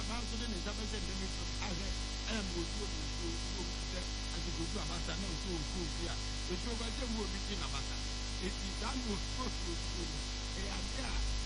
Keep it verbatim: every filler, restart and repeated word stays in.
man so ne nsa bɛhyɛ ne so ahwɛ ɛm otuo ne so otuo sɛ adekotu abasa na otuo otuo fi a otuo bɛhyɛ mu obi ti na basa eti saa no otuo otuo no ɛyɛ ade a